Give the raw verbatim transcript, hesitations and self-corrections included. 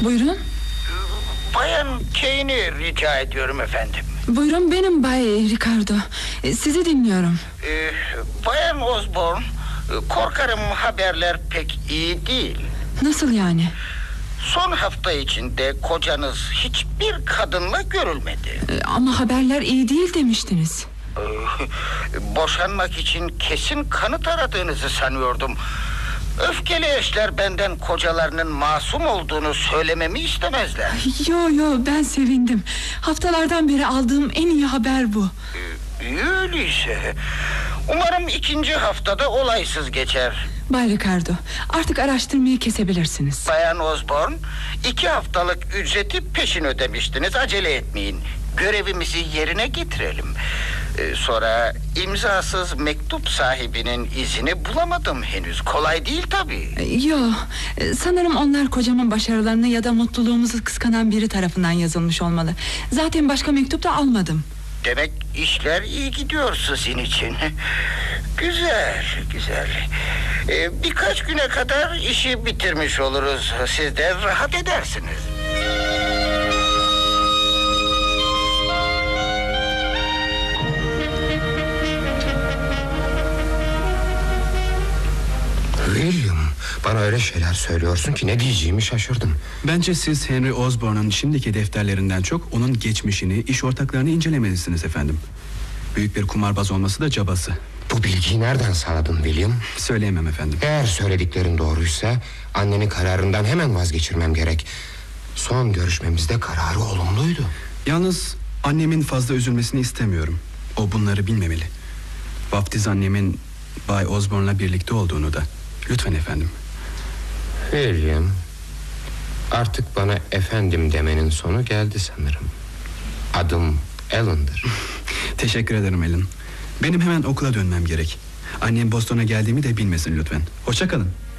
Buyurun. Bayan Kane'i rica ediyorum efendim. Buyurun, benim Bay Ricardo. Sizi dinliyorum. Ee, Bayan Osborne, korkarım haberler pek iyi değil. Nasıl yani? Son hafta içinde kocanız hiçbir kadınla görülmedi. Ama haberler iyi değil demiştiniz. Ee, boşanmak için kesin kanıt aradığınızı sanıyordum. Öfkeli eşler benden kocalarının masum olduğunu söylememi istemezler. Yo yo, ben sevindim. Haftalardan beri aldığım en iyi haber bu. Ee, öyleyse umarım ikinci haftada olaysız geçer. Bay Ricardo, artık araştırmayı kesebilirsiniz. Bayan Osborne, iki haftalık ücreti peşin ödemiştiniz. Acele etmeyin. Görevimizi yerine getirelim. Ee, sonra imzasız mektup sahibinin izini bulamadım henüz. Kolay değil tabii. Yo, sanırım onlar kocamın başarılarını ya da mutluluğumuzu kıskanan biri tarafından yazılmış olmalı. Zaten başka mektup da almadım. Demek işler iyi gidiyor sizin için. Güzel, güzel. Ee, birkaç güne kadar işi bitirmiş oluruz. Siz de rahat edersiniz. William, bana öyle şeyler söylüyorsun ki ne diyeceğimi şaşırdım. Bence siz Henry Osborne'un şimdiki defterlerinden çok onun geçmişini, iş ortaklarını incelemelisiniz efendim. Büyük bir kumarbaz olması da cabası. Bu bilgiyi nereden sağladın William? Söyleyemem efendim. Eğer söylediklerin doğruysa annenin kararından hemen vazgeçirmem gerek. Son görüşmemizde kararı olumluydu. Yalnız annemin fazla üzülmesini istemiyorum. O bunları bilmemeli. Vaftiz annemin Bay Osborne'la birlikte olduğunu da. Lütfen efendim. William, artık bana efendim demenin sonu geldi sanırım. Adım Alan'dır. Teşekkür ederim Alan. Benim hemen okula dönmem gerek. Annem Boston'a geldiğimi de bilmesin lütfen. Hoşça kalın.